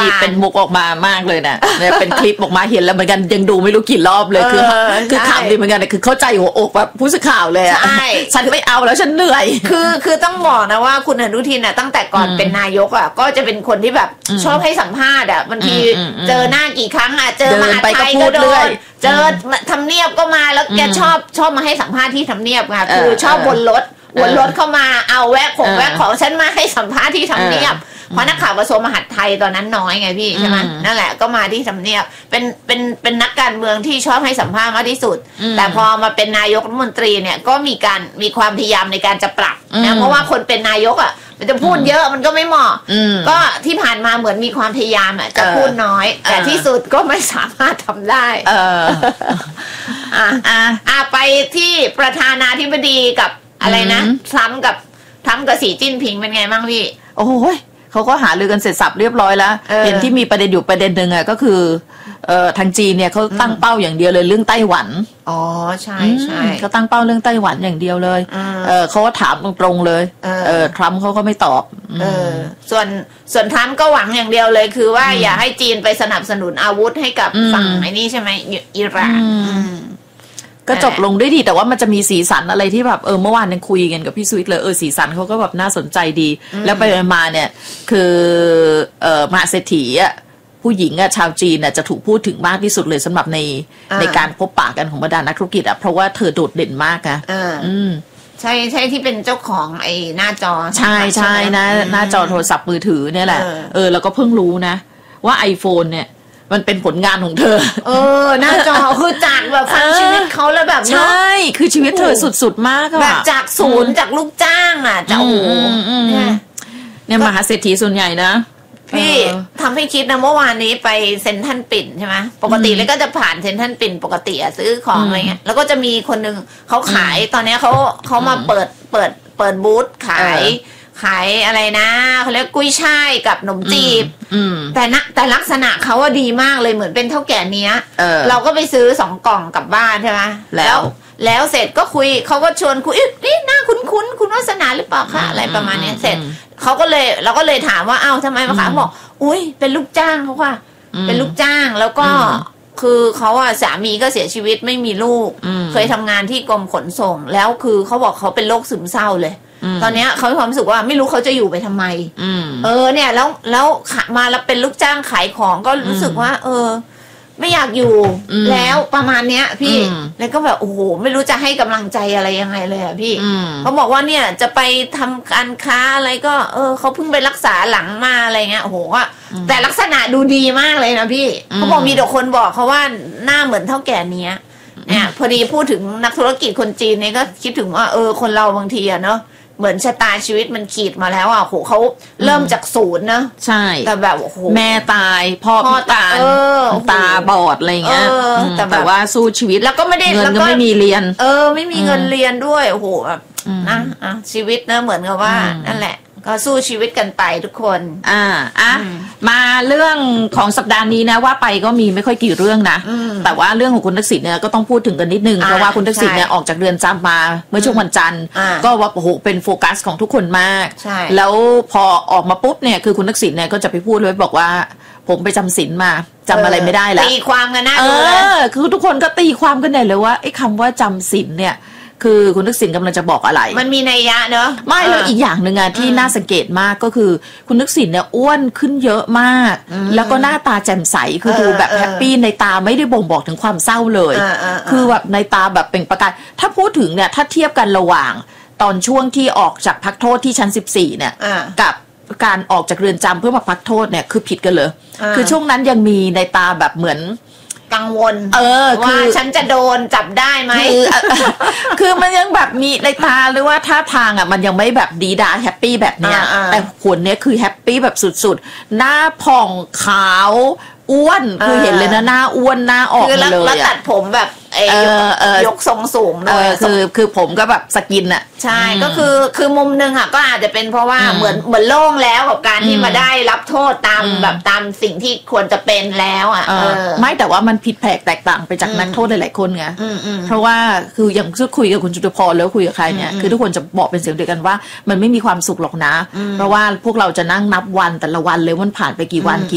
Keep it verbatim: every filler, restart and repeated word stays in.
เป็นมุกออกมามากเลยนะเนี่ยเป็นคลิปออกมาเห็นแล้วเหมือนกันยังดูไม่รู้กี่รอบเลยคือคือขำดีเหมือนกันคือเข้าใจหัวอกแบบผู้สื่อข่าวเลยอ่ะฉันไม่เอาแล้วฉันเหนื่อยคือคือต้องบอกนะว่าคุณอนุทินน่ะตั้งแต่ก่อนเป็นนายกอ่ะก็จะเป็นคนที่แบบชอบให้สัมภาษณ์อ่ะบางทีเจอหน้ากี่ครั้งอ่ะเจอมหาไทยก็โดนเจอทำเนียบก็มาแล้วแกชอบชอบมาให้สัมภาษณ์ที่ทำเนียบค่ะคือชอบบนรถวนรถเข้ามาเอาแวะของแวะของฉันมาให้สัมภาษณ์ที่ทำเนียบเพราะนักข่าวกระทรวงมหาดไทยตอนนั้นน้อยไงพี่ใช่ไหมนั่นแหละก็มาที่ทำเนียบเป็นเป็นเป็นนักการเมืองที่ชอบให้สัมภาษณ์มากที่สุดแต่พอมาเป็นนายกรัฐมนตรีเนี่ยก็มีการมีความพยายามในการจะปรับนะเพราะว่าคนเป็นนายกอ่ะมันจะพูดเยอะมันก็ไม่เหมาะก็ที่ผ่านมาเหมือนมีความพยายามอ่ะจะพูดน้อยแต่ที่สุดก็ไม่สามารถทำได้เอออ่ะอ่ะไปที่ประธานาธิบดีกับอะไรนะทรัมป์กับทรัมป์กับสีจิ้นผิงเป็นไงบ้างพี่โอ้ยเขาก็หารือกันเสร็จสับเรียบร้อยแล้วเห็นที่มีประเด็นอยู่ประเด็นหนึ่งอ่ะก็คือเอ่อทางจีนเนี่ยเขาตั้งเป้าอย่างเดียวเลยเรื่องไต้หวันอ๋อใช่ใช่เขาตั้งเป้าเรื่องไต้หวันอย่างเดียวเลยเออเขาก็ถามตรงๆเลยเออทรัมป์เขาก็ไม่ตอบเออส่วนส่วนทรัมป์ก็หวังอย่างเดียวเลยคือว่าอย่าให้จีนไปสนับสนุนอาวุธให้กับฝั่งไอ้นี่ใช่ไหมอิหร่านก็จบลงด้วยดีแต่ว่ามันจะมีสีสันอะไรที่แบบเออเมื่อวานยังคุยกันกับพี่สวิตเลยเออสีสันเขาก็แบบน่าสนใจดีแล้วไปมาเนี่ยคือเอ่อมหาเศรษฐีอ่ะผู้หญิงอ่ะชาวจีนอ่ะจะถูกพูดถึงมากที่สุดเลยสำหรับในในการพบปะกันของบรรดานักธุรกิจอ่ะเพราะว่าเธอโดดเด่นมากนะอืมใช่ใช่ที่เป็นเจ้าของไอ้หน้าจอใช่ใช่นะหน้าจอโทรศัพท์มือถือเนี่ยแหละเออแล้วก็เพิ่งรู้นะว่า iPhone เนี่ยมันเป็นผลงานของเธอเออหน้าจอคือจากแบบฟังชีวิตเขาแล้วแบบใช่คือชีวิตเธอสุดๆมากอะแบบจากศูนย์จากลูกจ้างอ่ะจะโอ้โหเนี่ยมหาเศรษฐีส่วนใหญ่นะพี่ทำให้คิดนะเมื่อวานนี้ไปเซ็นทรัลปิ่นใช่ไหมปกติแล้วก็จะผ่านเซ็นทรัลปิ่นปกติอะซื้อของอะไรเงี้ยแล้วก็จะมีคนนึงเขาขายตอนนี้เขาเขามาเปิดเปิดเปิดบูธขายขายอะไรนะเขาเรียกกุ้ยช่ายกับขนมจีบแต่นะแต่ลักษณะเขาว่าดีมากเลยเหมือนเป็นเท่าแก่เนี้ย เ, เราก็ไปซื้อสองกล่องกลับบ้านใช่ไหมแล้วแล้วเสร็จก็คุยเขาก็ชวนคุยนี่หน้าคุ้นคุ้นคุณวาสนาหรือเปล่าคะอะไรประมาณนี้เสร็จเขาก็เลยเราก็เลยถามว่าเอ้าทำไมมาขายบอกอุ้ยเป็นลูกจ้างเขาค่ะเป็นลูกจ้างแล้วก็คือเขาอะสามีก็เสียชีวิตไม่มีลูกเคยทำงานที่กรมขนส่งแล้วคือเขาบอกเขาเป็นโรคซึมเศร้าเลยตอนนี้เขามีความรู้สึกว่าไม่รู้เขาจะอยู่ไปทำไมเออเนี่ยแล้วแล้วมาแล้วเป็นลูกจ้างขายของก็รู้สึกว่าเออไม่อยากอยู่แล้วประมาณเนี้ยพี่แล้วก็แบบโอ้โหไม่รู้จะให้กำลังใจอะไรยังไงเลยอะพี่เขาบอกว่าเนี่ยจะไปทำการค้าอะไรก็เออเขาเพิ่งไปรักษาหลังมาอะไรเงี้ยโอ้โหว่าแต่ลักษณะดูดีมากเลยนะพี่เขาบอกมีแต่คนบอกเขาว่าหน้าเหมือนเท่าแก่เนี้ยเนี่ยพอดีพูดถึงนักธุรกิจคนจีนเนี่ยก็คิดถึงว่าเออคนเราบางทีอะเนาะเหมือนชะตาชีวิตมันขีดมาแล้วอ่ะโหเขาเริ่มจากศูนย์นะใช่แต่แบบโอ้โหแม่ตายพ่อพิการตาบอดอะไรเงี้ยแต่แบบว่าสู้ชีวิตแล้วก็ไม่ได้เงินก็ไม่มีเรียนเออไม่มีเงินเรียนด้วยโอ้โหแบบนะอ่ะชีวิตนะเหมือนกับว่านั่นแหละก็สู้ชีวิตกันไปทุกคนอ่าอ่ะมาเรื่องของสัปดาห์นี้นะว่าไปก็มีไม่ค่อยกี่เรื่องนะแต่ว่าเรื่องของคุณทักษิณเนี่ยก็ต้องพูดถึงกันนิดนึงเพราะว่าคุณทักษิณเนี่ยออกจากเรือนจำมาเมื่อช่วงวันจันทร์ก็ว่าโอ้โหเป็นโฟกัสของทุกคนมากแล้วพอออกมาปุ๊บเนี่ยคือคุณทักษิณเนี่ยก็จะไปพูดเลยบอกว่าผมไปจำศีลมาจำอะไรไม่ได้แล้วตีความกันนะเออคือทุกคนก็ตีความกันใหญ่เลยว่าไอ้คำว่าจำศีลเนี่ยคือคุณทักษิณกำลังจะบอกอะไรมันมีนัยยะเนอะไม่แล้วอีกอย่างหนึ่งอะที่น่าสังเกตมากก็คือคุณทักษิณเนี่ยอ้วนขึ้นเยอะมากแล้วก็หน้าตาแจ่มใสคือดูแบบแฮปปี้ในตาไม่ได้บ่งบอกถึงความเศร้าเลยคือแบบในตาแบบเปล่งประกายถ้าพูดถึงเนี่ยถ้าเทียบกันระหว่างตอนช่วงที่ออกจากพักโทษที่ชั้นสิบสี่เนี่ยกับการออกจากเรือนจำเพื่อมาพักโทษเนี่ยคือผิดกันเลยคือช่วงนั้นยังมีในตาแบบเหมือนกังวลเออว่าฉันจะโดนจับได้ไหมคือมันยังแบบมีในตาหรือว่าท่าทางอ่ะมันยังไม่แบบดีดาแฮปปี้แบบเนี้ยแต่ผลเนี้ยคือแฮปปี้แบบสุดๆหน้าผ่องขาวอ้วนคือเห็นเลยนะหน้าอ้วนหน้าออกเลยแล้วตัดผมแบบเออยกทรงสูงเลยคือคือผมก็แบบสกินอ่ะใช่ก็คือคือมุมนึงอ่ะก็อาจจะเป็นเพราะว่าเหมือนเหมือนโล่งแล้วกับการที่มาได้รับโทษตามแบบตามสิ่งที่ควรจะเป็นแล้วอ่ะไม่แต่ว่ามันผิดแผกแตกต่างไปจากนักโทษหลายๆคนไงเพราะว่าคืออย่างคุยกับคุณจุติพรแล้วคุยกับใครเนี่ยคือทุกคนจะบอกเป็นเสียงเดียวกันว่ามันไม่มีความสุขหรอกนะเพราะว่าพวกเราจะนั่งนับวันแต่ละวันเลยมันผ่านไปกี่วันกี่